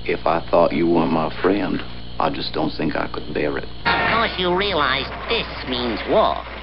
If I thought you weren't my friend, I just don't think I could bear it. Of course you realize this means war.